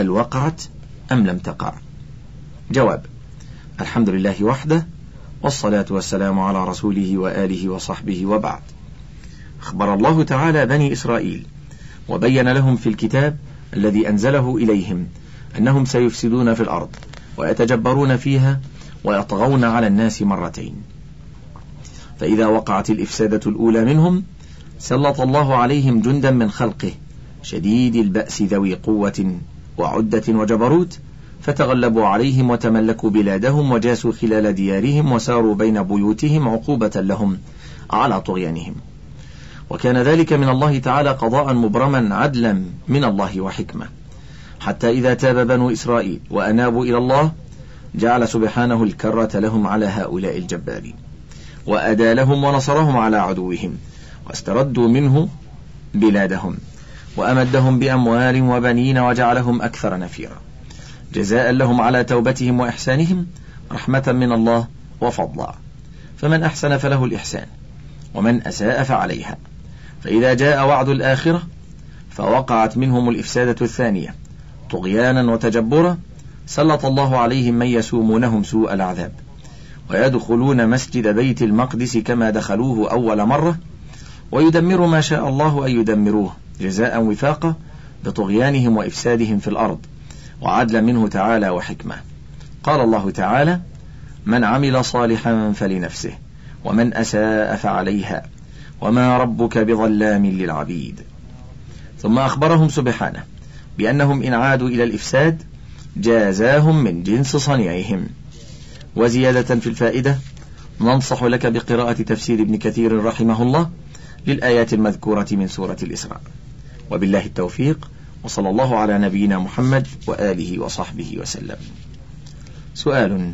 وهل وقعت أم لم تقع؟ جواب: الحمد لله وحده، والصلاة والسلام على رسوله وآله وصحبه، وبعد. أخبر الله تعالى بني إسرائيل وبين لهم في الكتاب الذي أنزله إليهم أنهم سيفسدون في الأرض ويتجبرون فيها ويطغون على الناس مرتين. فإذا وقعت الإفسادة الأولى منهم سلط الله عليهم جندا من خلقه شديد البأس ذوي قوة وعدة وجبروت، فتغلبوا عليهم وتملكوا بلادهم وجاسوا خلال ديارهم وساروا بين بيوتهم عقوبة لهم على طغيانهم. وكان ذلك من الله تعالى قضاء مبرما عدلا من الله وحكمة، حتى إذا تاب بنو إسرائيل وأنابوا إلى الله جعل سبحانه الكرة لهم على هؤلاء الجبارين، وأدى لهم ونصرهم على عدوهم، واستردوا منه بلادهم، وأمدهم بأموال وبنين وجعلهم أكثر نفيرا، جزاء لهم على توبتهم وإحسانهم، رحمة من الله وفضلا. فمن أحسن فله الإحسان، ومن أساء فعليها. فإذا جاء وعد الآخرة فوقعت منهم الإفسادة الثانية طغيانا وتجبرا، سلط الله عليهم من يسومونهم سوء العذاب، ويدخلون مسجد بيت المقدس كما دخلوه أول مرة، ويدمر ما شاء الله أن يدمروه جزاء وفاقا بطغيانهم وإفسادهم في الأرض، وعدلا منه تعالى وحكمة. قال الله تعالى: من عمل صالحا فلنفسه ومن أساء فعليها وما ربك بظلام للعبيد. ثم أخبرهم سبحانه بأنهم إن عادوا إلى الإفساد جازاهم من جنس صنيعهم. وزيادة في الفائدة ننصح لك بقراءة تفسير ابن كثير رحمه الله للآيات المذكورة من سورة الإسراء. وبالله التوفيق، وصلى الله على نبينا محمد وآله وصحبه وسلم. سؤال: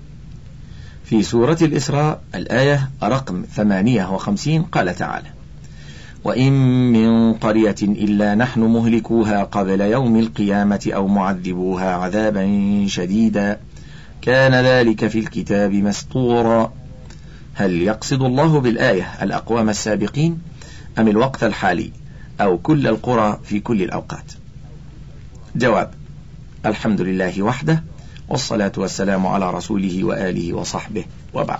في سورة الإسراء الآية رقم 58 قال تعالى: وإن من قرية إلا نحن مهلكوها قبل يوم القيامة أو معذبوها عذابا شديدا كان ذلك في الكتاب مسطورا. هل يقصد الله بالآية الأقوام السابقين أم الوقت الحالي أو كل القرى في كل الأوقات؟ جواب: الحمد لله وحده، والصلاة والسلام على رسوله وآله وصحبه، وبعد.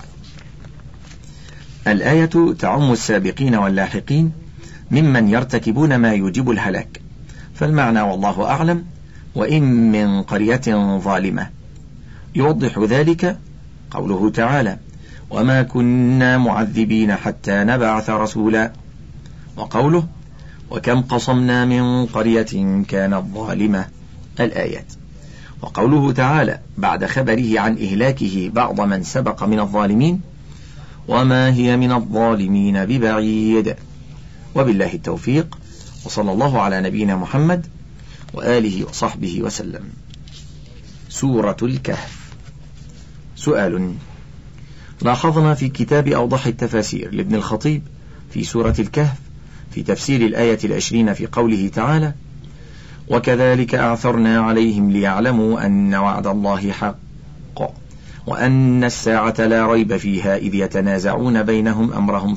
الآية تعم السابقين واللاحقين ممن يرتكبون ما يوجب الهلاك، فالمعنى والله أعلم: وإن من قرية ظالمة. يوضح ذلك قوله تعالى: وما كنا معذبين حتى نبعث رسولا، وقوله: وكم قصمنا من قرية كانت ظالمة، الآيات. وقوله تعالى بعد خبره عن إهلاكه بعض من سبق من الظالمين: وما هي من الظالمين ببعيد. وبالله التوفيق، وصلى الله على نبينا محمد وآله وصحبه وسلم. سورة الكهف. سؤال: لاحظنا في كتاب أوضح التفاسير لابن الخطيب في سورة الكهف في تفسير الآية 20 في قوله تعالى: وكذلك أعثرنا عليهم ليعلموا أن وعد الله حق وأن الساعة لا ريب فيها إذ يتنازعون بينهم أمرهم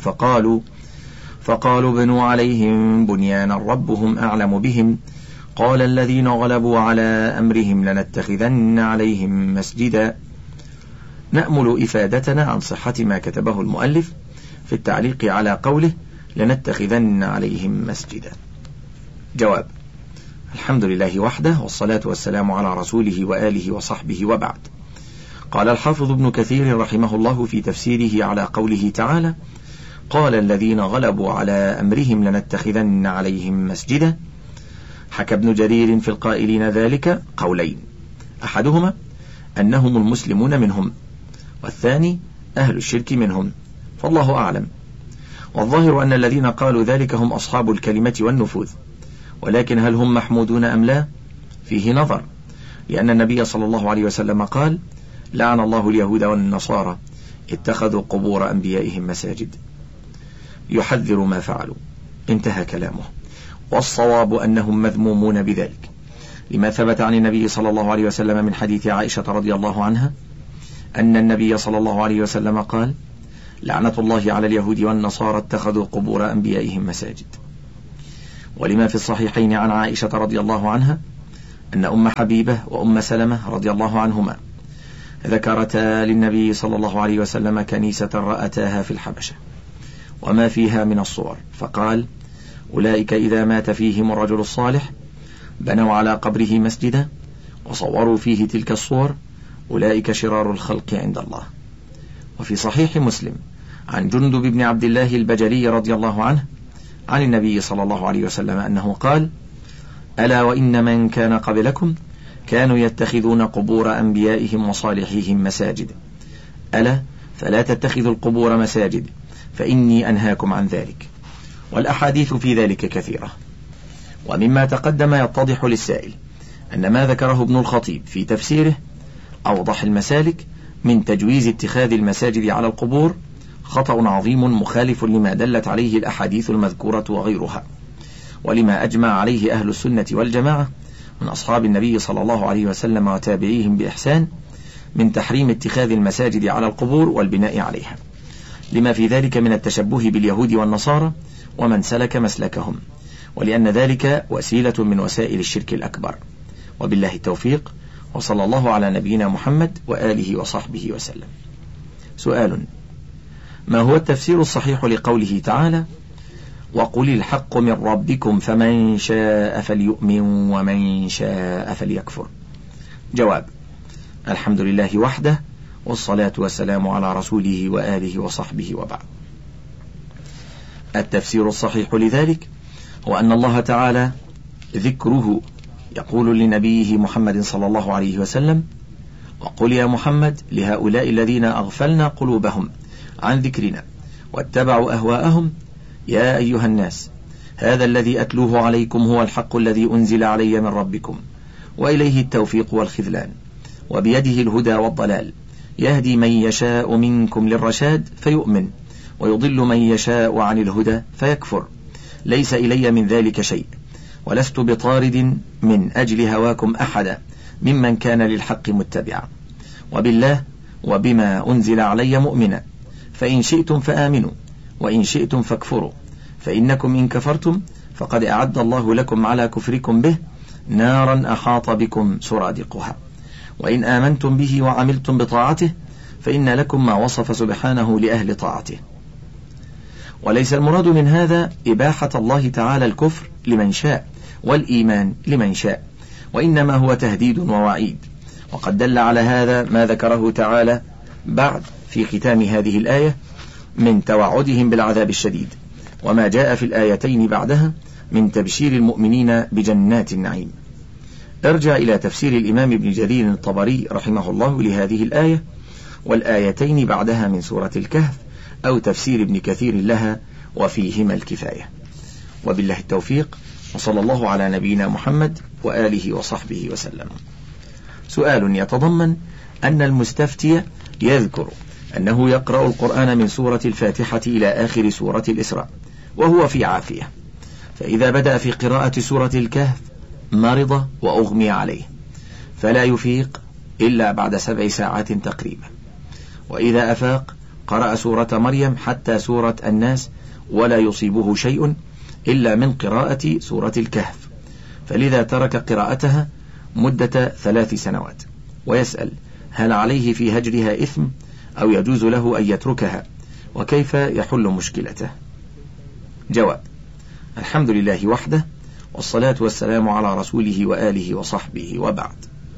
فقالوا بنوا عليهم بنيانا ربهم أعلم بهم قال الذين غلبوا على أمرهم لنتخذن عليهم مسجدا. نأمل إفادتنا عن صحة ما كتبه المؤلف في التعليق على قوله لنتخذن عليهم مسجدا. جواب: الحمد لله وحده، والصلاة والسلام على رسوله وآله وصحبه، وبعد. قال الحافظ ابن كثير رحمه الله في تفسيره على قوله تعالى: قال الذين غلبوا على أمرهم لنتخذن عليهم مسجدا. حكى ابن جرير في القائلين ذلك قولين: أحدهما أنهم المسلمون منهم، والثاني أهل الشرك منهم، فالله أعلم. والظاهر أن الذين قالوا ذلك هم أصحاب الكلمة والنفوذ، ولكن هل هم محمودون أم لا فيه نظر، لأن النبي صلى الله عليه وسلم قال: لعن الله اليهود والنصارى اتخذوا قبور أنبيائهم مساجد، يحذر ما فعلوا. انتهى كلامه. والصواب أنهم مذمومون بذلك، لما ثبت عن النبي صلى الله عليه وسلم من حديث عائشة رضي الله عنها أن النبي صلى الله عليه وسلم قال: لعنة الله على اليهود والنصارى اتخذوا قبور أنبيائهم مساجد. ولما في الصحيحين عن عائشة رضي الله عنها أن أم حبيبة وأم سلمة رضي الله عنهما ذكرتا للنبي صلى الله عليه وسلم كنيسة رأتاها في الحبشة وما فيها من الصور، فقال: أولئك إذا مات فيهم الرجل الصالح بنوا على قبره مسجدا وصوروا فيه تلك الصور، أولئك شرار الخلق عند الله. وفي صحيح مسلم عن جندب بن عبد الله البجلي رضي الله عنه عن النبي صلى الله عليه وسلم أنه قال: ألا وإن من كان قبلكم كانوا يتخذون قبور أنبيائهم وصالحيهم مساجد، ألا فلا تتخذوا القبور مساجد فإني أنهاكم عن ذلك. والأحاديث في ذلك كثيرة. ومما تقدم يتضح للسائل أن ما ذكره ابن الخطيب في تفسيره أوضح المسالك من تجويز اتخاذ المساجد على القبور خطأ عظيم مخالف لما دلت عليه الأحاديث المذكورة وغيرها، ولما أجمع عليه أهل السنة والجماعة من أصحاب النبي صلى الله عليه وسلم وتابعيهم بإحسان من تحريم اتخاذ المساجد على القبور والبناء عليها، لما في ذلك من التشبه باليهود والنصارى ومن سلك مسلكهم، ولأن ذلك وسيلة من وسائل الشرك الأكبر. وبالله التوفيق، وصلى الله على نبينا محمد وآله وصحبه وسلم. سؤال: ما هو التفسير الصحيح لقوله تعالى: وقل الحق من ربكم فمن شاء فليؤمن ومن شاء فليكفر؟ جواب: الحمد لله وحده، والصلاة والسلام على رسوله وآله وصحبه وبعد. التفسير الصحيح لذلك هو أن الله تعالى ذكره يقول لنبيه محمد صلى الله عليه وسلم: وقل يا محمد لهؤلاء الذين أغفلنا قلوبهم عن ذكرنا واتبعوا أهواءهم يا أيها الناس هذا الذي أتلوه عليكم هو الحق الذي أنزل علي من ربكم وإليه التوفيق والخذلان وبيده الهدى والضلال، يهدي من يشاء منكم للرشاد فيؤمن ويضل من يشاء عن الهدى فيكفر، ليس إلي من ذلك شيء، ولست بطارد من أجل هواكم أحدا ممن كان للحق متبعا، وبالله وبما أنزل علي مؤمنا، فإن شئتم فآمنوا وإن شئتم فاكفروا، فإنكم إن كفرتم فقد أعد الله لكم على كفركم به نارا أحاط بكم سرادقها، وإن آمنتم به وعملتم بطاعته فإن لكم ما وصف سبحانه لأهل طاعته. وليس المراد من هذا إباحة الله تعالى الكفر لمن شاء والإيمان لمن شاء، وإنما هو تهديد ووعيد، وقد دل على هذا ما ذكره تعالى بعد في ختام هذه الآية من توعدهم بالعذاب الشديد، وما جاء في الآيتين بعدها من تبشير المؤمنين بجنات النعيم. ارجع إلى تفسير الإمام ابن جرير الطبري رحمه الله لهذه الآية والآيتين بعدها من سورة الكهف، أو تفسير ابن كثير لها، وفيهما الكفاية. وبالله التوفيق، وصلى الله على نبينا محمد وآله وصحبه وسلم. سؤال يتضمن أن المستفتي يذكر أنه يقرأ القرآن من سورة الفاتحة إلى آخر سورة الإسراء وهو في عافية، فإذا بدأ في قراءة سورة الكهف مرض وأغمي عليه فلا يفيق إلا بعد 7 ساعات تقريبا، وإذا أفاق قرأ سورة مريم حتى سورة الناس ولا يصيبه شيء إلا من قراءة سورة الكهف، فلذا ترك قراءتها مدة 3 سنوات، ويسأل هل عليه في هجرها إثم أو يجوز له أن يتركها، وكيف يحل مشكلته؟ جواب: الحمد لله وحده، والصلاة والسلام على رسوله وآله وصحبه وبعد.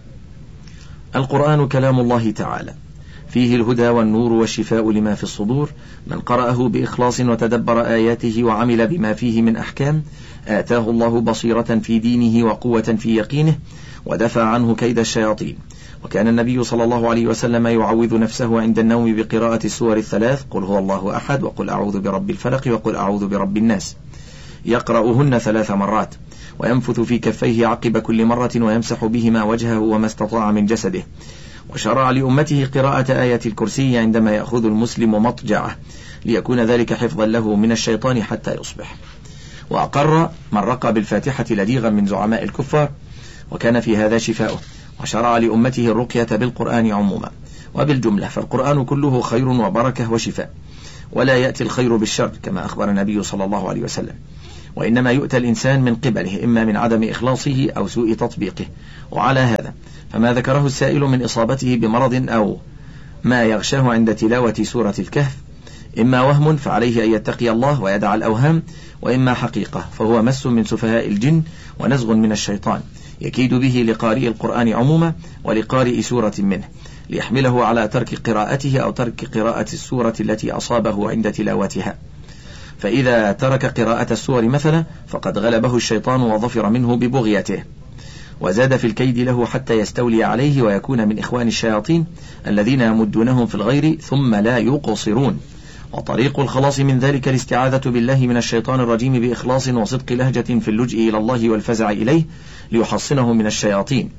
القرآن كلام الله تعالى، فيه الهدى والنور والشفاء لما في الصدور، من قرأه بإخلاص وتدبر آياته وعمل بما فيه من أحكام آتاه الله بصيرة في دينه وقوة في يقينه ودفع عنه كيد الشياطين. وكان النبي صلى الله عليه وسلم يعوذ نفسه عند النوم بقراءة السور الثلاث: قل هو الله أحد، وقل أعوذ برب الفلق، وقل أعوذ برب الناس، يقرأهن 3 مرات، وينفث في كفيه عقب كل مرة ويمسح بهما وجهه وما استطاع من جسده. وشرع لأمته قراءة آية الكرسي عندما يأخذ المسلم مضجعه، ليكون ذلك حفظا له من الشيطان حتى يصبح. وأقر من رقى بالفاتحة لديغا من زعماء الكفار، وكان في هذا شفاؤه. وشرع لأمته الرقية بالقرآن عموما وبالجملة، فالقرآن كله خير وبركة وشفاء، ولا يأتي الخير بالشر كما أخبر النبي صلى الله عليه وسلم. وإنما يؤتى الإنسان من قبله إما من عدم إخلاصه أو سوء تطبيقه. وعلى هذا فما ذكره السائل من إصابته بمرض أو ما يغشاه عند تلاوة سورة الكهف إما وهم فعليه أن يتقي الله ويدع الأوهام، وإما حقيقة فهو مس من سفهاء الجن ونزغ من الشيطان يكيد به لقارئ القرآن عموما ولقارئ سورة منه ليحمله على ترك قراءته أو ترك قراءة السورة التي أصابه عند تلاوتها. فإذا ترك قراءة السور مثلا فقد غلبه الشيطان وظفر منه ببغيته، وزاد في الكيد له حتى يستولي عليه ويكون من إخوان الشياطين الذين يمدونهم في الغير ثم لا يقصرون. وطريق الخلاص من ذلك الاستعاذة بالله من الشيطان الرجيم بإخلاص وصدق لهجة في اللجء إلى الله والفزع إليه ليحصنه من الشياطين،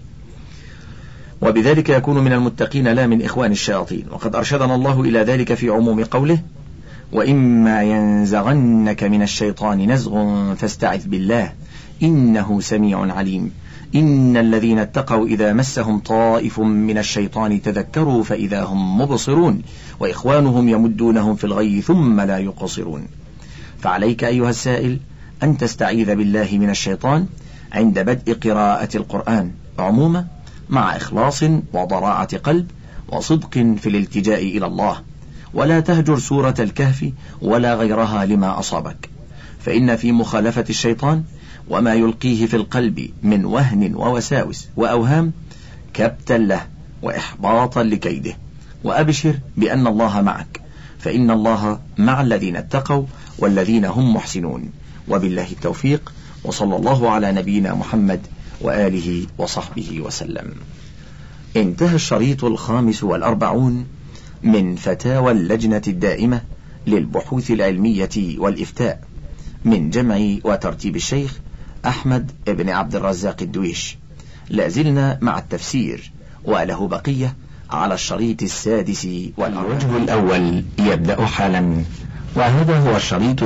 وبذلك يكون من المتقين لا من إخوان الشياطين. وقد أرشدنا الله إلى ذلك في عموم قوله: وإما ينزغنك من الشيطان نزغ فاستعذ بالله إنه سميع عليم. إن الذين اتقوا إذا مسهم طائف من الشيطان تذكروا فإذا هم مبصرون وإخوانهم يمدونهم في الغي ثم لا يقصرون. فعليك أيها السائل أن تستعيذ بالله من الشيطان عند بدء قراءة القرآن عموما مع إخلاص وضراعة قلب وصدق في الالتجاء إلى الله، ولا تهجر سورة الكهف ولا غيرها لما أصابك، فإن في مخالفة الشيطان وما يلقيه في القلب من وهن ووساوس وأوهام كبتا له وإحباطا لكيده. وأبشر بأن الله معك، فإن الله مع الذين اتقوا والذين هم محسنون. وبالله التوفيق، وصلى الله على نبينا محمد وآله وصحبه وسلم. انتهى الشريط 45 من فتاوى اللجنة الدائمة للبحوث العلمية والإفتاء من جمع وترتيب الشيخ أحمد بن عبد الرزاق الدويش. لازلنا مع التفسير وله بقية على الشريط 6. الوجه الأول يبدأ حالا، وهذا هو الشريط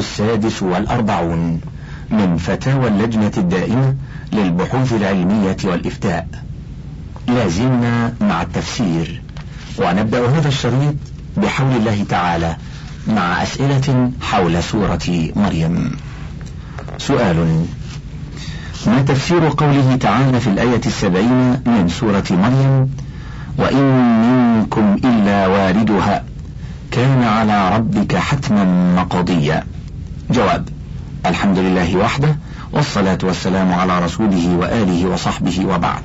46 من فتاوى اللجنة الدائمة للبحوث العلمية والإفتاء. لازلنا مع التفسير، ونبدأ هذا الشريط بحول الله تعالى مع أسئلة حول سورة مريم. سؤال: ما تفسير قوله تعالى في الآية 70 من سورة مريم: وإن منكم إلا واردها كان على ربك حتما مقضيا؟ جواب: الحمد لله وحده، والصلاة والسلام على رسوله وآله وصحبه، وبعد.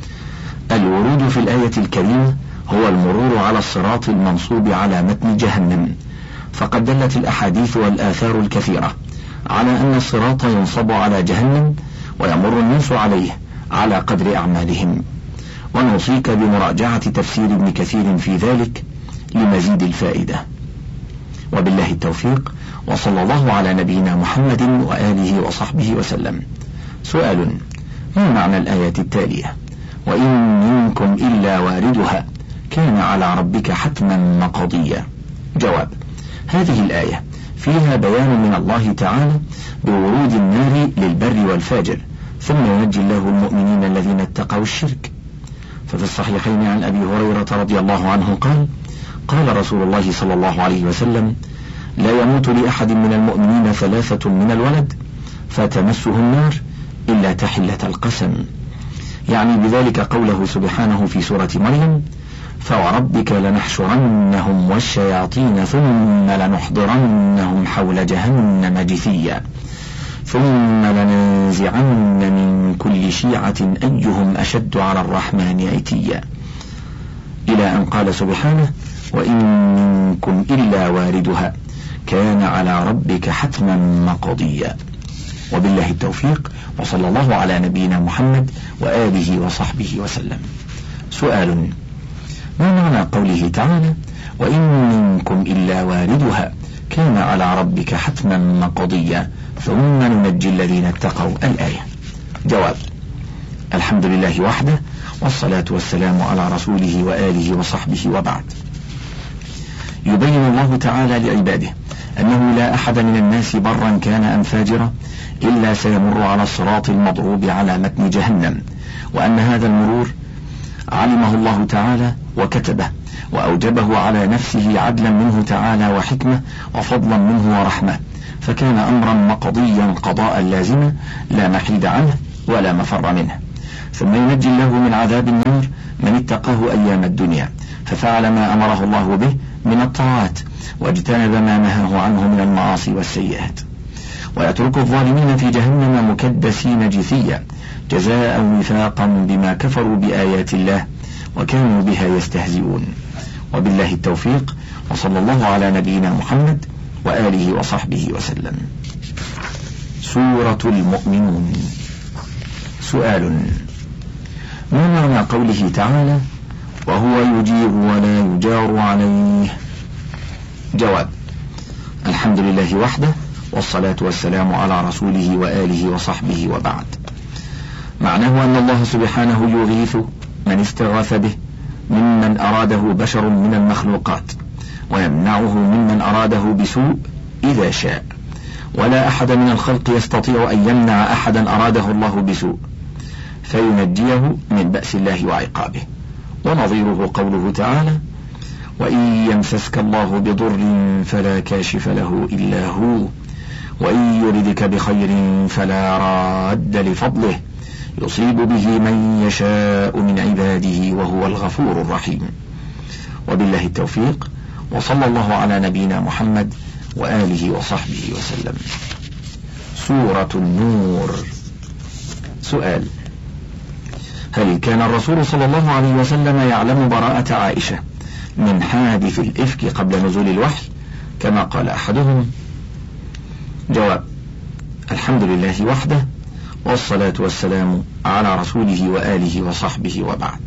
الورود في الآية الكريمة هو المرور على الصراط المنصوب على متن جهنم، فقد دلت الأحاديث والآثار الكثيرة على أن الصراط ينصب على جهنم ويمر الناس عليه على قدر أعمالهم. ونوصيك بمراجعة تفسير ابن كثير في ذلك لمزيد الفائدة. وبالله التوفيق، وصلى الله على نبينا محمد وآله وصحبه وسلم. سؤال: ما معنى الآية التالية: وإن منكم إلا واردها كان على ربك حتما مقضيا؟ جواب: هذه الآية فيها بيان من الله تعالى بورود النار للبر والفاجر، ثم ينجي الله المؤمنين الذين اتقوا الشرك. ففي الصحيحين عن أبي هريرة رضي الله عنه قال: قال رسول الله صلى الله عليه وسلم: لا يموت لأحد من المؤمنين 3 من الولد فتمسه النار إلا تحلة القسم، يعني بذلك قوله سبحانه في سورة مريم: فوربك لنحشرنهم والشياطين ثم لنحضرنهم حول جهنم جثيا ثم لننزعن من كل شيعة أيهم أشد على الرحمن عتيا، إلى أن قال سبحانه: وإن منكم إلا واردها كان على ربك حتما مقضيا. وبالله التوفيق، وصلى الله على نبينا محمد وآله وصحبه وسلم. سؤال: ما معنى قوله تعالى: وإن منكم إلا واردها كان على ربك حتما مقضيا ثم ننجي الذين اتقوا؟ الآية. جواب: الحمد لله وحده، والصلاة والسلام على رسوله وآله وصحبه، وبعد. يبين الله تعالى لعباده أنه لا أحد من الناس برا كان أم فاجرا إلا سيمر على الصراط المضروب على متن جهنم، وأن هذا المرور علمه الله تعالى وكتبه وأوجبه على نفسه عدلا منه تعالى وحكمة وفضلا منه ورحمة، فكان أمرا مقضيا قضاء لازما لا محيد عنه ولا مفر منه. ثم ينجي الله من عذاب النار من اتقاه أيام الدنيا ففعل ما أمره الله به من الطاعات واجتنب ما نهاه عنه من المعاصي والسيئات، ويترك الظالمين في جهنم مكدسين جثيا جزاء وفاقا بما كفروا بآيات الله وكانوا بها يستهزئون. وبالله التوفيق، وصلى الله على نبينا محمد وآله وصحبه وسلم. سورة المؤمنون. سؤال: ما معنى قوله تعالى وهو يجير ولا يجار عليه؟ جواب: الحمد لله وحده، والصلاة والسلام على رسوله وآله وصحبه وبعد. معناه أن الله سبحانه يغيث من استغاث به ممن أراده بشر من المخلوقات، ويمنعه ممن أراده بسوء إذا شاء، ولا أحد من الخلق يستطيع أن يمنع أحدا أراده الله بسوء فينجيه من بأس الله وعقابه. ونظيره قوله تعالى: وإن يمسسك الله بضر فلا كاشف له إلا هو، وإن يردك بخير فلا راد لفضله، يصيب به من يشاء من عباده وهو الغفور الرحيم. وبالله التوفيق، وصلى الله على نبينا محمد وآله وصحبه وسلم. سورة النور. سؤال: هل كان الرسول صلى الله عليه وسلم يعلم براءة عائشة من حادث الإفك قبل نزول الوحي كما قال أحدهم؟ جواب: الحمد لله وحده، والصلاة والسلام على رسوله وآله وصحبه وبعد.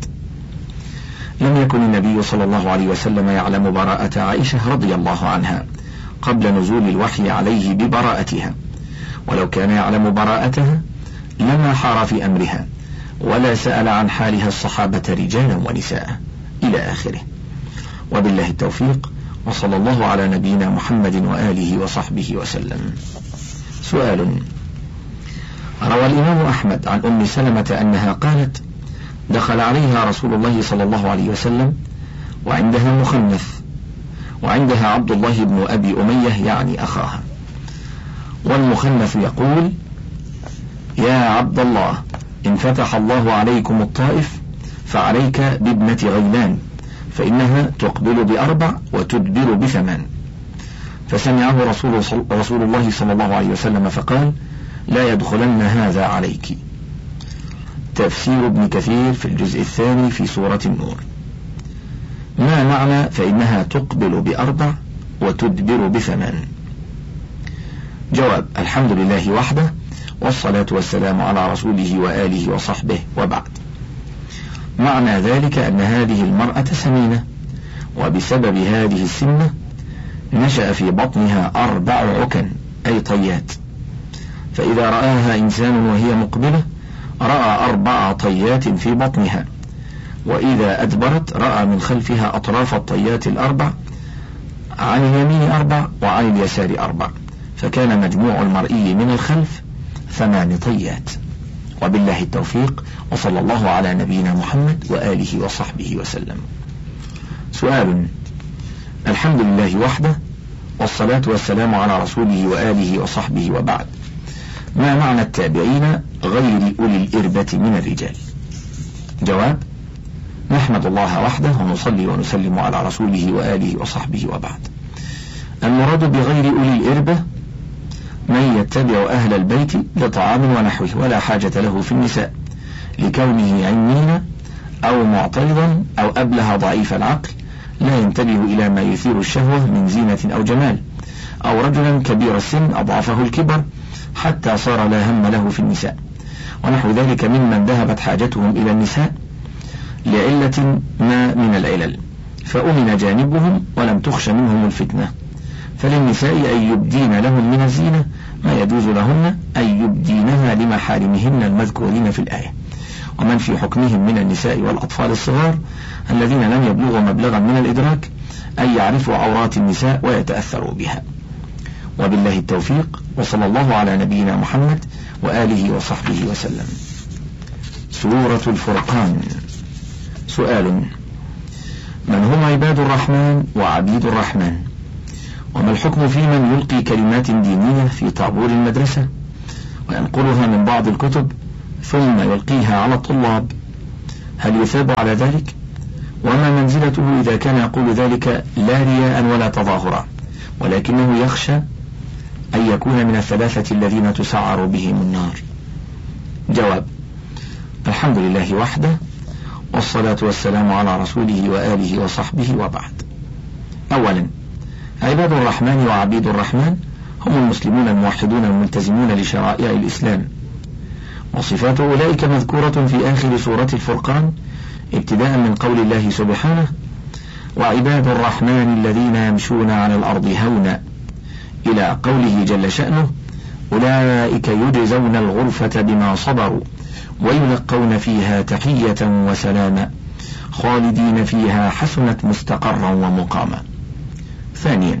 لم يكن النبي صلى الله عليه وسلم يعلم براءة عائشة رضي الله عنها قبل نزول الوحي عليه ببراءتها، ولو كان يعلم براءتها لما حار في أمرها ولا سأل عن حالها الصحابة رجالا ونساء إلى آخره. وبالله التوفيق، وصلى الله على نبينا محمد وآله وصحبه وسلم. سؤال: روى الإمام أحمد عن أم سلمة أنها قالت: دخل عليها رسول الله صلى الله عليه وسلم وعندها مخنث، وعندها عبد الله بن أبي أمية يعني أخاها، والمخنث يقول: يا عبد الله، إن فتح الله عليكم الطائف فعليك بابنة غيلان، فإنها تقبل ب4 وتدبر ب8. فسمعه رسول الله صلى الله عليه وسلم فقال: لا يدخلن هذا عليك. تفسير ابن كثير في الجزء الثاني في سورة النور. ما معنى فإنها تقبل ب4 وتدبر ب8؟ جواب: الحمد لله وحده، والصلاة والسلام على رسوله وآله وصحبه وبعد. معنى ذلك أن هذه المرأة سمينة، وبسبب هذه السمنة نشأ في بطنها 4 عكن أي طيات، فإذا رآها إنسان وهي مقبلة رأى 4 طيات في بطنها، وإذا أدبرت رأى من خلفها أطراف الطيات 4، عن اليمين 4 وعن اليسار 4، فكان مجموع المرئي من الخلف 8 طيات. وبالله التوفيق، وصلى الله على نبينا محمد وآله وصحبه وسلم. سؤال: الحمد لله وحده، والصلاة والسلام على رسوله وآله وصحبه وبعد. ما معنى التابعين غير أولي الإربة من الرجال؟ جواب: نحمد الله وحده، ونصلي ونسلم على رسوله وآله وصحبه وبعد. المراد بغير أولي الإربة من يتبع أهل البيت لطعام ونحوه ولا حاجة له في النساء، لكونه عنين أو معترضا أو أبله ضعيف العقل لا ينتبه إلى ما يثير الشهوة من زينة أو جمال، أو رجلا كبير السن أضعفه الكبر حتى صار لا هم له في النساء، ونحو ذلك ممن ذهبت حاجتهم إلى النساء لعلة ما من العلل فأمن جانبهم ولم تخش منهم الفتنة. فللنساء أن يبدين لهم من الزينة ما يجوز لهن أن يبدينها لمحارمهن المذكورين في الآية، ومن في حكمهم من النساء والأطفال الصغار الذين لم يبلغوا مبلغا من الإدراك أن يعرفوا عورات النساء ويتأثروا بها. وبالله التوفيق، وصلى الله على نبينا محمد وآله وصحبه وسلم. سورة الفرقان. سؤال: من هم عباد الرحمن وعبيد الرحمن؟ وما الحكم في من يلقي كلمات دينية في طابور المدرسة وينقلها من بعض الكتب ثم يلقيها على الطلاب؟ هل يثاب على ذلك؟ وما منزلته إذا كان يقول ذلك لا رياء ولا تظاهرا، ولكنه يخشى أن يكون من الثلاثة الذين تسعر بهم النار؟ جواب: الحمد لله وحده، والصلاة والسلام على رسوله وآله وصحبه، وبعد. أولا، عباد الرحمن وعبيد الرحمن هم المسلمون الموحدون الملتزمون لشرائع الإسلام، وصفات أولئك مذكورة في آخر سورة الفرقان ابتداء من قول الله سبحانه: وعباد الرحمن الذين يمشون على الأرض هونا، إلى قوله جل شأنه: أولئك يجزون الغرفة بما صبروا ويلقون فيها تحية وسلاما خالدين فيها حسنت مستقرا ومقاما. ثانيا،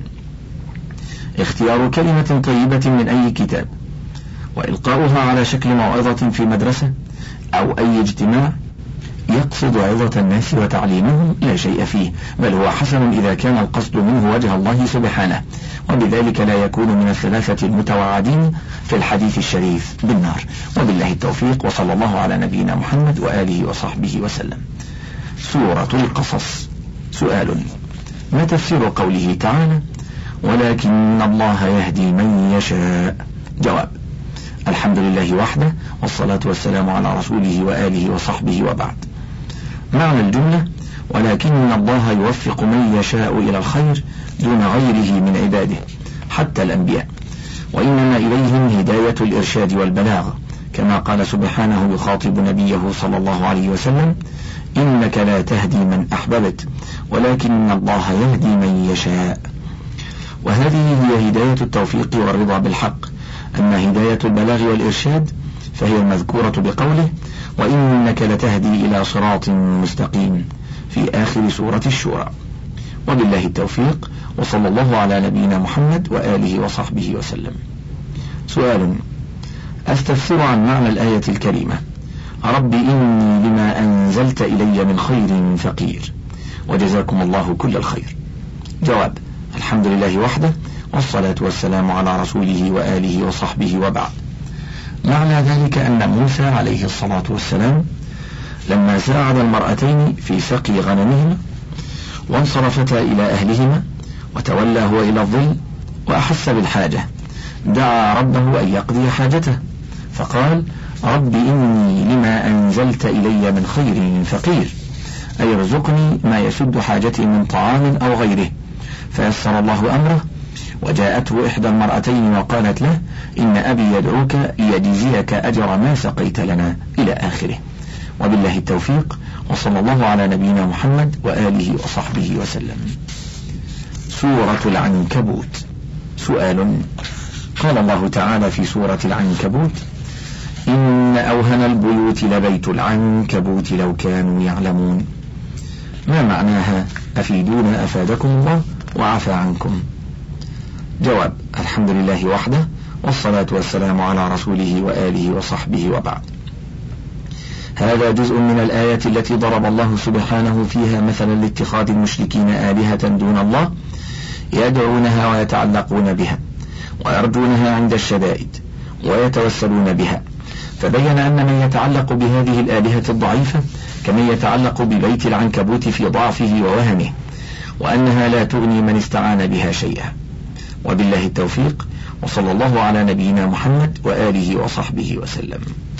اختيار كلمة طيبة من أي كتاب وإلقاؤها على شكل موعظة في مدرسة أو أي اجتماع يقصد عظة الناس وتعليمهم لا شيء فيه، بل هو حسن إذا كان القصد منه وجه الله سبحانه، وبذلك لا يكون من الثلاثة المتوعدين في الحديث الشريف بالنار. وبالله التوفيق، وصلى الله على نبينا محمد وآله وصحبه وسلم. سورة القصص. سؤال: ما تفسير قوله تعالى: ولكن الله يهدي من يشاء؟ جواب: الحمد لله وحده، والصلاة والسلام على رسوله وآله وصحبه، وبعد. معنى الجملة: ولكن الله يوفق من يشاء إلى الخير دون غيره من عباده حتى الأنبياء، وإنما إليهم هداية الإرشاد والبلاغ، كما قال سبحانه يخاطب نبيه صلى الله عليه وسلم: إنك لا تهدي من أحببت ولكن الله يهدي من يشاء. وهذه هي هداية التوفيق والرضا بالحق. أما هداية البلاغ والإرشاد فهي المذكورة بقوله: وإنك لتهدي إلى صراط مستقيم في آخر سورة الشورى. وبالله التوفيق، وصلى الله على نبينا محمد وآله وصحبه وسلم. سؤال: أستفسر عن معنى الآية الكريمة: رب إني لما أنزلت إلي من خير فقير، وجزاكم الله كل الخير. جواب: الحمد لله وحده، والصلاة والسلام على رسوله وآله وصحبه، وبعد. معنى ذلك أن موسى عليه الصلاة والسلام لما ساعد المرأتين في سقي غنمهما وانصرفتا إلى أهلهما وتولى هو إلى الظل وأحس بالحاجة، دعا ربه أن يقضي حاجته، فقال: رب إني لما أنزلت إلي من خير فقير، أي ارزقني ما يسد حاجتي من طعام أو غيره. فيسر الله أمره، وجاءته إحدى المرأتين وقالت له: إن أبي يدعوك ليجزيك أجر ما سقيت لنا، إلى آخره. وبالله التوفيق، وصلى الله على نبينا محمد وآله وصحبه وسلم. سورة العنكبوت. سؤال: قال الله تعالى في سورة العنكبوت: إن أوهن البيوت لبيت العنكبوت لو كانوا يعلمون. ما معناها؟ أفيدونا أفادكم الله وعفى عنكم. جواب: الحمد لله وحده، والصلاة والسلام على رسوله وآله وصحبه، وبعد. هذا جزء من الآية التي ضرب الله سبحانه فيها مثلا لاتخاذ المشركين آلهة دون الله يدعونها ويتعلقون بها ويرجونها عند الشدائد ويتوسلون بها، فبين أن من يتعلق بهذه الآلهة الضعيفة كمن يتعلق ببيت العنكبوت في ضعفه ووهنه، وأنها لا تغني من استعان بها شيئا. وبالله التوفيق، وصلى الله على نبينا محمد وآله وصحبه وسلم.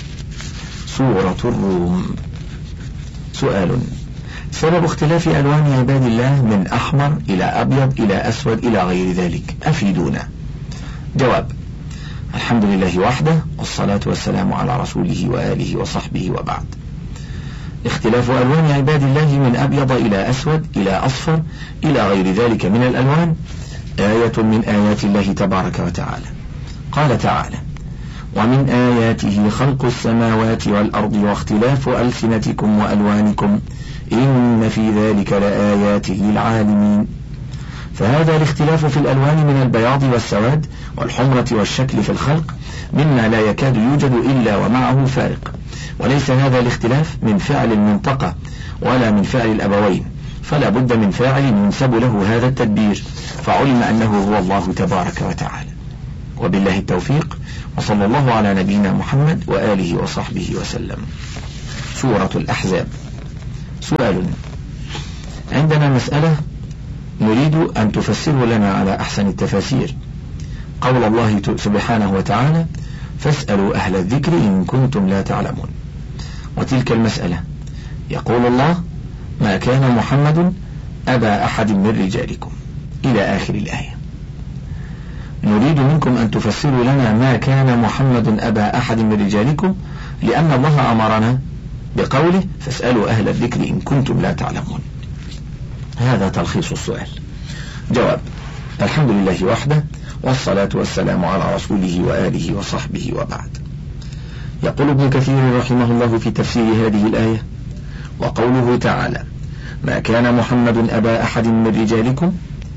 سورة الروم. سؤال: سبب اختلاف ألوان عباد الله من أحمر إلى أبيض إلى أسود إلى غير ذلك، أفيدونا. جواب: الحمد لله وحده، والصلاة والسلام على رسوله وآله وصحبه، وبعد. اختلاف ألوان عباد الله من أبيض إلى أسود إلى أصفر إلى غير ذلك من الألوان آية من آيات الله تبارك وتعالى. قال تعالى: ومن آياته خلق السماوات والأرض واختلاف ألسنتكم وألوانكم إن في ذلك لآيات للعالمين. فهذا الاختلاف في الألوان من البياض والسواد والحمرة والشكل في الخلق مما لا يكاد يوجد إلا ومعه فارق، وليس هذا الاختلاف من فعل المنطقة ولا من فعل الأبوين، فلا بد من فاعل ينسب له هذا التدبير، فعلم أنه هو الله تبارك وتعالى. وبالله التوفيق، وصلى الله على نبينا محمد وآله وصحبه وسلم. سورة الأحزاب. سؤال: عندنا مسألة نريد أن تفسره لنا على أحسن التفاسير. قول الله سبحانه وتعالى: فاسألوا أهل الذكر إن كنتم لا تعلمون. وتلك المسألة يقول الله: ما كان محمد أبا أحد من رجالكم، إلى آخر الآية. نريد منكم أن تفسروا لنا ما كان محمد أبا أحد من رجالكم، لأن الله أمرنا بقوله: فاسألوا أهل الذكر إن كنتم لا تعلمون. هذا تلخيص السؤال. جواب: الحمد لله وحده، والصلاة والسلام على رسوله وآله وصحبه، وبعد. يقول ابن كثير رحمه الله في تفسير هذه الآية: وقوله تعالى: ما كان محمد أبا أحد من رجالكم،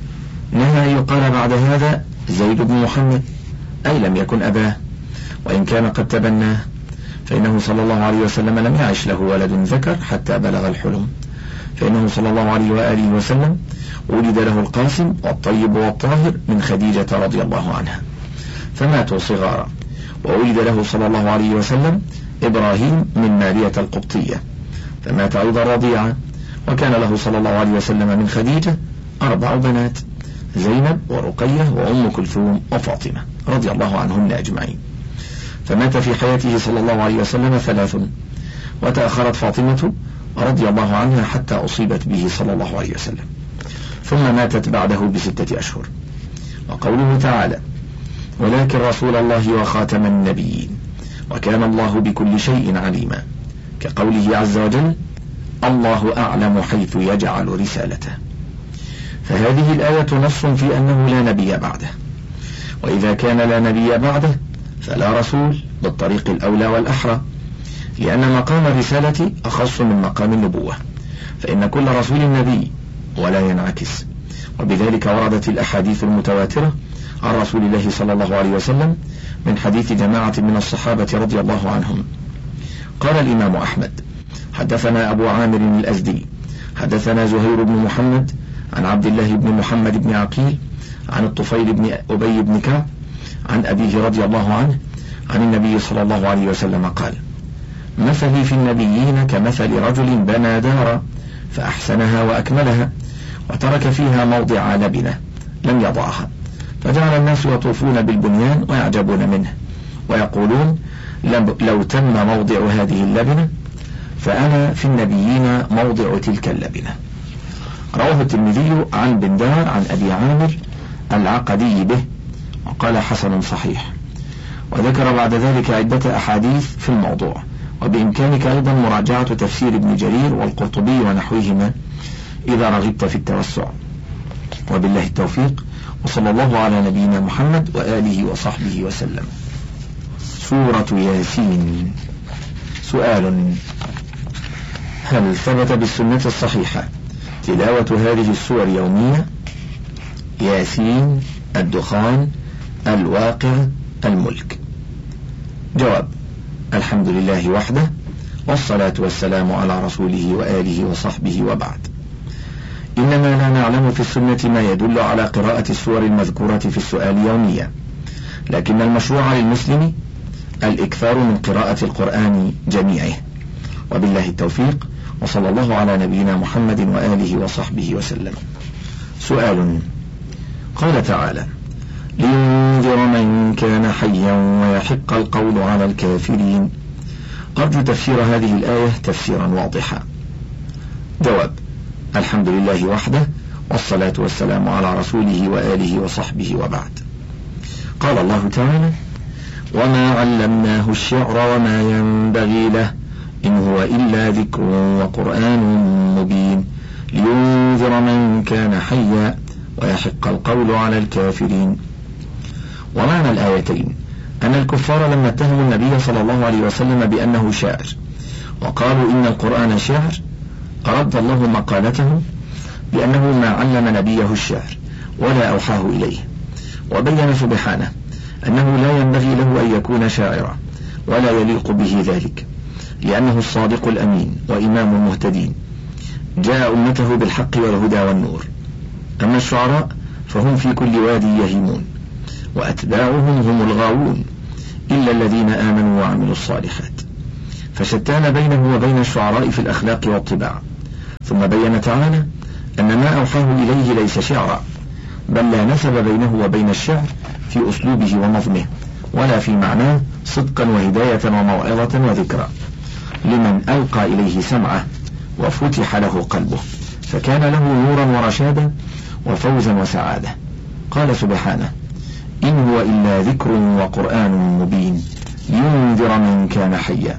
نهى يقال بعد هذا زيد بن محمد، أي لم يكن أباه، وإن كان قد تبناه، فإنه صلى الله عليه وسلم لم يعش له ولد ذكر حتى بلغ الحلم، فإنه صلى الله عليه وآله وسلم ولد له القاسم والطيب والطاهر من خديجة رضي الله عنها، فماتوا صغارا. وولد له صلى الله عليه وسلم إبراهيم من مارية القبطية، فمات أيضا رضيعا. وكان له صلى الله عليه وسلم من خديجة 4 بنات: زينب ورقية وأم كلثوم وفاطمة رضي الله عنهن أجمعين. فمات في حياته صلى الله عليه وسلم 3، وتأخرت فاطمة رضي الله عنها حتى أصيبت به صلى الله عليه وسلم، ثم ماتت بعده ب6 أشهر. وقوله تعالى: ولكن رسول الله وخاتم النبيين وكان الله بكل شيء عليما، كقوله عز وجل: الله أعلم حيث يجعل رسالته. فهذه الآية نص في أنه لا نبي بعده، وإذا كان لا نبي بعده فلا رسول بالطريق الأولى والأحرى، لأن مقام الرسالة أخص من مقام النبوة، فإن كل رسول نبي ولا ينعكس. وبذلك وردت الأحاديث المتواترة عن رسول الله صلى الله عليه وسلم من حديث جماعة من الصحابة رضي الله عنهم. قال الإمام أحمد: حدثنا أبو عامر الأزدي حدثنا زهير بن محمد عن عبد الله بن محمد بن عقيل عن الطفيل بن أبي بن كعب عن أبيه رضي الله عنه عن النبي صلى الله عليه وسلم قال: مثلي في النبيين كمثل رجل بنى دارا فأحسنها وأكملها، وترك فيها موضع لبنة لم يضعها، فجعل الناس يطوفون بالبنيان ويعجبون منه، ويقولون: لو تم موضع هذه اللبنة فأنا في النبيين موضع تلك اللبنة. رواه الترمذي عن بندار عن أبي عامر العقدي به، وقال: حسن صحيح. وذكر بعد ذلك عدة أحاديث في الموضوع، وبإمكانك أيضا مراجعة تفسير ابن جرير والقرطبي ونحوهما إذا رغبت في التوسع. وبالله التوفيق، وصلى الله على نبينا محمد وآله وصحبه وسلم. سورة ياسين. سؤال: هل ثبت بالسنة الصحيحة تلاوة هذه السور يومية؟ ياسين، الدخان، الواقع، الملك. جواب: الحمد لله وحده، والصلاة والسلام على رسوله وآله وصحبه، وبعد. إنما لا نعلم في السنة ما يدل على قراءة السور المذكورة في السؤال يوميا، لكن المشروع للمسلم الإكثار من قراءة القرآن جميعه. وبالله التوفيق، وصلى الله على نبينا محمد وآله وصحبه وسلم. سؤال: قال تعالى: لينذر من كان حيا ويحق القول على الكافرين. أرجو تفسير هذه الآية تفسيرا واضحا. جواب: الحمد لله وحده، والصلاة والسلام على رسوله وآله وصحبه، وبعد. قال الله تعالى: وما علمناه الشعر وما ينبغي له إن هو إلا ذكر وقرآن مبين لينذر من كان حيا ويحق القول على الكافرين. ومعنى الآيتين أن الكفار لما اتهموا النبي صلى الله عليه وسلم بأنه شاعر وقالوا إن القرآن شعر، رد الله مقالتهم بأنه ما علم نبيه الشعر ولا أوحاه إليه، وبين سبحانه أنه لا ينبغي له أن يكون شاعرا ولا يليق به ذلك، لأنه الصادق الأمين وإمام المهتدين، جاء أمته بالحق والهدى والنور. أما الشعراء فهم في كل وادي يهيمون، وأتباعهم هم الغاوون إلا الذين آمنوا وعملوا الصالحات. فشتان بينه وبين الشعراء في الأخلاق والطباع. ثم بين تعالى أن ما أوحاه إليه ليس شعرا، بل لا نسب بينه وبين الشعر في أسلوبه ونظمه، ولا في معناه، صدقا وهداية وموعظة وذكرى لمن ألقى إليه سمعه وفتح له قلبه، فكان له نورا ورشادا وفوزا وسعادة. قال سبحانه: إن هو إلا ذكر وقرآن مبين لينذر من كان حيا.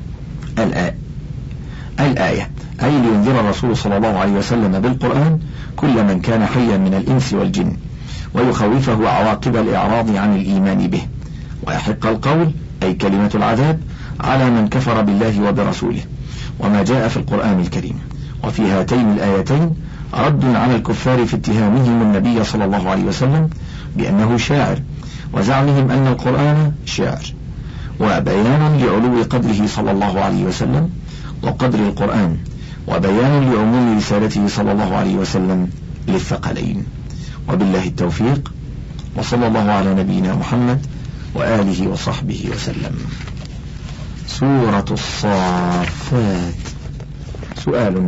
الآية أي لينذر الرسول صلى الله عليه وسلم بالقرآن كل من كان حيا من الإنس والجن، ويخوفه عواقب الإعراض عن الإيمان به، ويحق القول أي كلمة العذاب على من كفر بالله وبرسوله وما جاء في القرآن الكريم. وفي هاتين الآيتين رد على الكفار في اتهامهم النبي صلى الله عليه وسلم بأنه شاعر، وزعمهم أن القرآن شعر، وبيان لعلو قدره صلى الله عليه وسلم وقدر القرآن، وبيان لعموم رسالته صلى الله عليه وسلم للثقلين. وبالله التوفيق، وصلى الله على نبينا محمد وآله وصحبه وسلم. سورة الصافات. سؤال: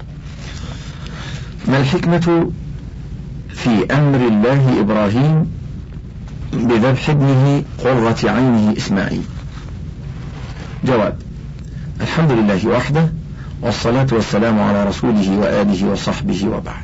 ما الحكمة في أمر الله إبراهيم بذبح ابنه قرة عينه إسماعيل؟ جواب: الحمد لله وحده، والصلاة والسلام على رسوله وآله وصحبه، وبعد.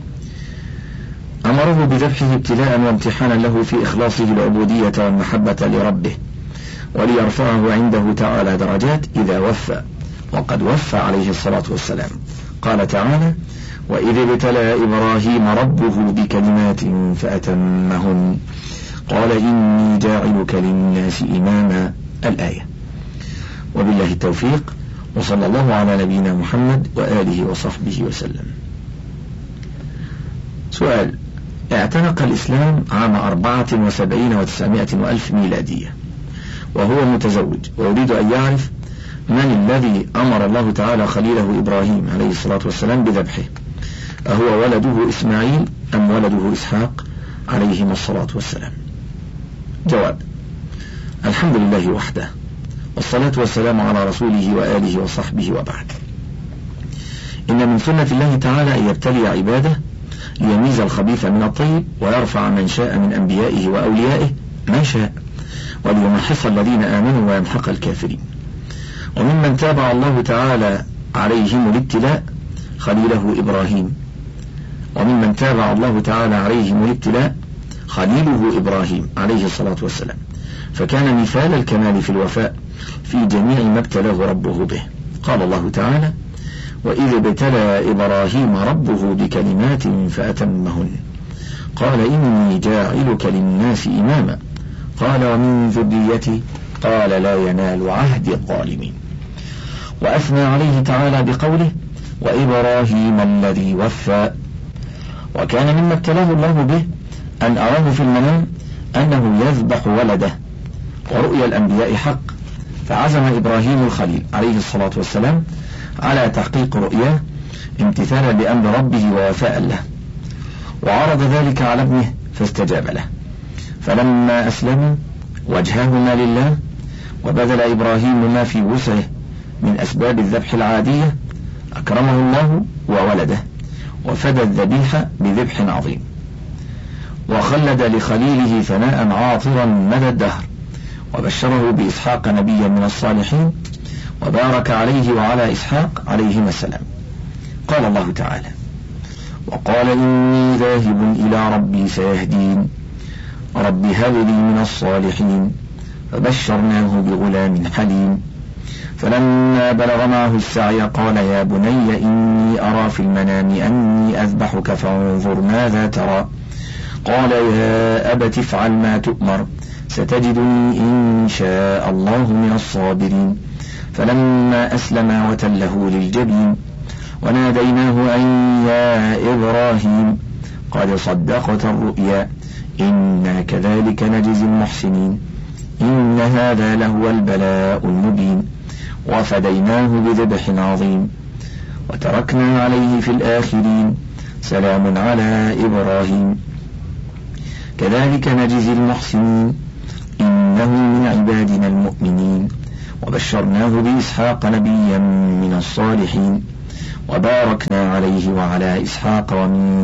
أمره بذبحه ابتلاء وامتحانا له في إخلاصه العبودية والمحبة لربه، وليرفعه عنده تعالى درجات إذا وفى، وقد وفى عليه الصلاة والسلام. قال تعالى: وإذ ابتلى إبراهيم ربه بكلمات فأتمهن قال إني جاعلك للناس إماما. الآية. وبالله التوفيق، وصلى الله على نبينا محمد وآله وصحبه وسلم. سؤال: اعتنق الإسلام عام 74 و900 وألف ميلادية، وهو متزوج، ويريد أن يعرف من الذي أمر الله تعالى خليله إبراهيم عليه الصلاة والسلام بذبحه، أهو ولده إسماعيل أم ولده إسحاق عليهما الصلاة والسلام؟ جواب: الحمد لله وحده، والصلاة والسلام على رسوله وآله وصحبه، وبعد. إن من سنة الله تعالى أن يبتلي عباده ليميز الخبيث من الطيب، ويرفع من شاء من أنبيائه وأوليائه ما شاء، وليمحص الذين آمنوا ويمحق الكافرين. وممن تابع الله تعالى عليهم الابتلاء خليله إبراهيم، وممن تابع الله تعالى عليهم الابتلاء خليله إبراهيم عليه الصلاة والسلام، فكان مثال الكمال في الوفاء في جميع ما ابتلاه ربه به. قال الله تعالى: وإذ ابتلى إبراهيم ربه بكلمات فأتمهن قال إني جاعلك للناس إماما قال ومن ذريتي قال لا ينال عهد الظالمين. وأثنى عليه تعالى بقوله: وإبراهيم الذي وفى. وكان مما ابتلاه الله به أن أراه في المنام أنه يذبح ولده، ورؤيا الأنبياء حق، فعزم إبراهيم الخليل عليه الصلاة والسلام على تحقيق رؤياه امتثالا لأمر ربه ووفاء له، وعرض ذلك على ابنه فاستجاب له. فلما أسلموا وجههما لله، وبذل إبراهيم ما في وسعه من أسباب الذبح العادية، أكرمه الله وولده، وفدى الذبيح بذبح عظيم، وخلد لخليله ثناء عاطرا مدى الدهر، وبشره بإسحاق نبيا من الصالحين، وبارك عليه وعلى إسحاق عليهما السلام. قال الله تعالى: وقال إني ذاهب إلى ربي سيهدين رب هب لي من الصالحين، فبشرناه بغلام حليم. فلما بلغ معه السعي قال يا بني إني أرى في المنام أني أذبحك فانظر ماذا ترى. قال يا أبت افعل ما تؤمر ستجدني إن شاء الله من الصابرين. فلما أسلما وتله للجبين وناديناه أن يا إبراهيم قد صدقت الرؤيا إنا كذلك نجزي المحسنين إن هذا لهو البلاء المبين وفديناه بذبح عظيم. وتركنا عليه في الآخرين سلام على إبراهيم. كذلك نجزي المحسنين إنه من عبادنا المؤمنين وبشرناه بإسحاق نبيا من الصالحين وباركنا عليه وعلى إسحاق ومن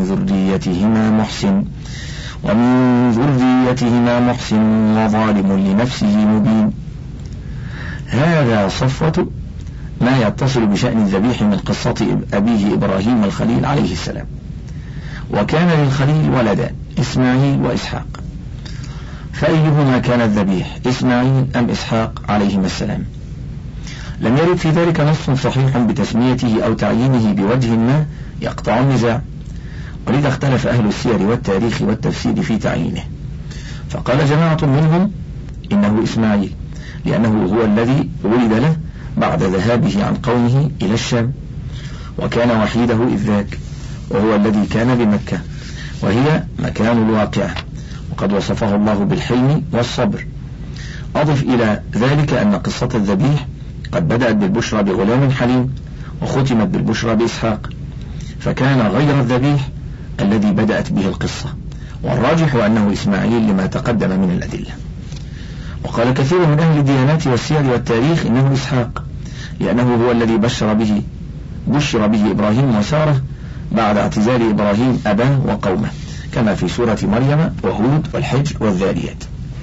ذريتهما محسن وظالم لنفسه مبين. هذا صفوة ما يتصل بشأن الذبيح من قصة أبيه إبراهيم الخليل عليه السلام. وكان للخليل ولدان إسماعيل وإسحاق، فأيهما كان الذبيح، إسماعيل أم إسحاق عليهما السلام؟ لم يرد في ذلك نص صحيح بتسميته أو تعيينه بوجه ما يقطع النزاع، ولذا اختلف أهل السير والتاريخ والتفسير في تعيينه. فقال جماعة منهم إنه إسماعيل لأنه هو الذي ولد له بعد ذهابه عن قومه إلى الشام، وكان وحيده إذ ذاك، وهو الذي كان بمكة وهي مكان الواقعة، وقد وصفه الله بالحلم والصبر. أضف إلى ذلك أن قصة الذبيح قد بدأت بالبشرى بغلام حليم وختمت بالبشرى بإسحاق، فكان غير الذبيح الذي بدأت به القصة، والراجح أنه إسماعيل لما تقدم من الأدلة. وقال كثير من أهل الديانات والسير والتاريخ إنه إسحاق لأنه هو الذي بشر به إبراهيم وسارة بعد اعتزال إبراهيم أباه وقومه، كما في سورة مريم وهود والحجر والذاريات.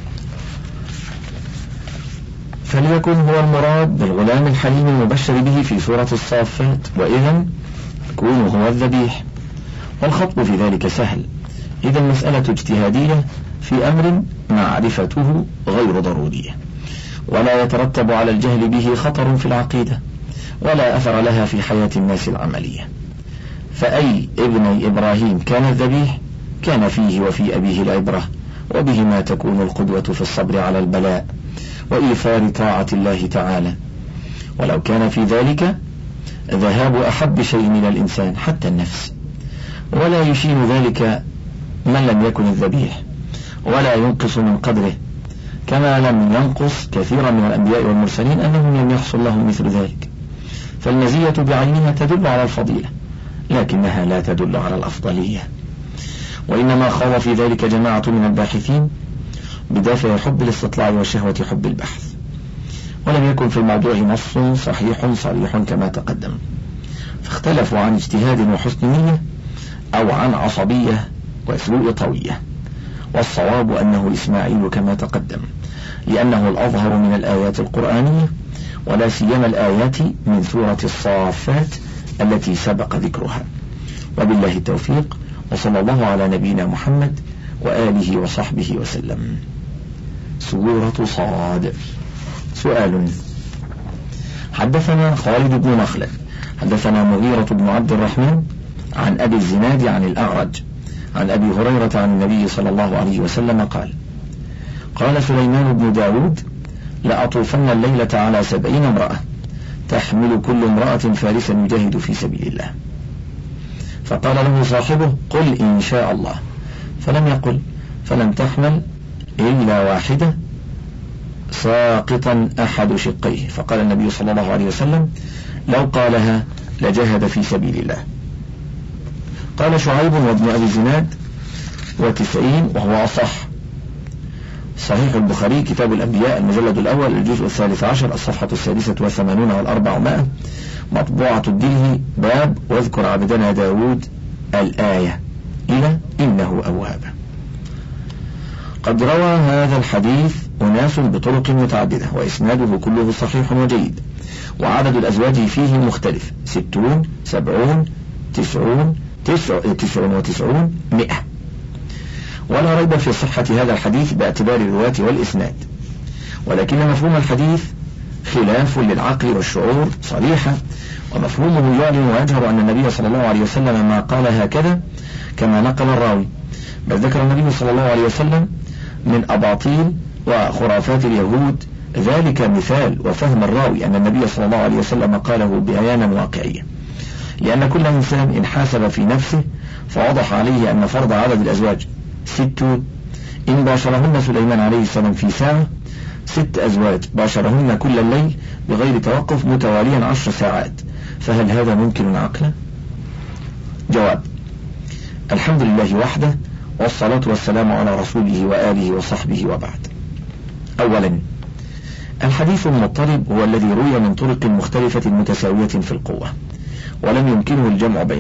فليكن هو المراد بالغلام الحليم المبشر به في سورة الصافات، وإذن يكون هو الذبيح. والخطب في ذلك سهل، إذا المسألة اجتهادية في أمر معرفته غير ضرورية، ولا يترتب على الجهل به خطر في العقيدة ولا أثر لها في حياة الناس العملية. فأي ابني إبراهيم كان الذبيح كان فيه وفي أبيه العبرة، وبهما تكون القدوة في الصبر على البلاء وإيثار طاعة الله تعالى. ولو كان في ذلك ذهاب أحب شيء من الإنسان حتى النفس، ولا يشين ذلك من لم يكن الذبيح، ولا ينقص من قدره، كما لم ينقص كثيرا من الأنبياء والمرسلين أنهم لم يحصل لهم مثل ذلك. فالمزية بعينها تدل على الفضيلة، لكنها لا تدل على الأفضلية. وإنما خاض في ذلك جماعة من الباحثين بدافع حب الاستطلاع وشهوة حب البحث، ولم يكن في الموضوع نص صحيح صريح كما تقدم، فاختلفوا عن اجتهاد وحسن نية أو عن عصبية وسوء طوية. والصواب أنه إسماعيل كما تقدم، لأنه الأظهر من الآيات القرآنية، ولا سيما الآيات من سورة الصافات التي سبق ذكرها. وبالله التوفيق، وصلى الله على نبينا محمد وآله وصحبه وسلم. سورة صاد. سؤال: حدثنا خالد بن مخلد حدثنا مغيرة بن عبد الرحمن عن أبي الزناد عن الأعرج عن أبي هريرة عن النبي صلى الله عليه وسلم قال: قال سليمان بن داود: لأطوفن الليلة على 70 امرأة تحمل كل امرأة فارسا يجاهد في سبيل الله. فقال له صاحبه: قل إن شاء الله، فلم يقل، فلم تحمل إلا واحدة ساقطا أحد شقيه. فقال النبي صلى الله عليه وسلم: لو قالها لجاهد في سبيل الله. قال شعيب وابن أبي الزناد 90 وهو أصح. صحيح البخاري كتاب الأنبياء المجلد الأول الجزء 13 الصفحة 86 و400 مطبوعة الدلهي باب واذكر عبدنا داود الآية إلى إنه أواب. قد روى هذا الحديث أناس بطرق متعددة وإسناده كله صحيح وجيد، وعدد الأزواج فيه مختلف: 60 70 90 99 100. ولا ريب في صحة هذا الحديث باعتبار الرواة والإسناد، ولكن مفهوم الحديث خلاف للعقل والشعور صريحة، ومفهومه يعلن ويجهر أن النبي صلى الله عليه وسلم ما قال هكذا كما نقل الراوي، بل ذكر النبي صلى الله عليه وسلم من أباطيل وخرافات اليهود ذلك مثال وفهم الراوي أن النبي صلى الله عليه وسلم قاله بيانا واقعيا، لأن كل إنسان إن حاسب في نفسه فوضح عليه أن فرض عدد الأزواج 60 إن باشرهن سليمان عليه السلام في ساعة 6 أزواج باشرهن كل الليل بغير توقف متواليا 10 ساعات، فهل هذا ممكن عقلا؟ جواب: الحمد لله وحده، والصلاة والسلام على رسوله وآله وصحبه، وبعد. أولا، الحديث المضطرب هو الذي روي من طرق مختلفة متساوية في القوة، ولم يمكنه الجمع بين